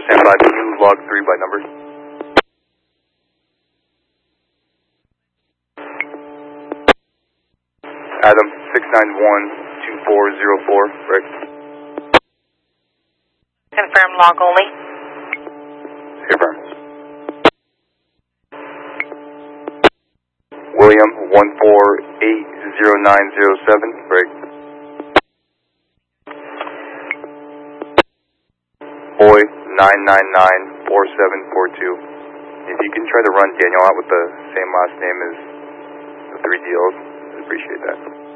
Stand by, can you log 3 by number? Adam, 691-2404, right? Confirm log only. Confirm. William, 14-80907, right? Boy, 999-4742. If you can try to run Daniel out with the same last name as the 3 deals, I'd appreciate that.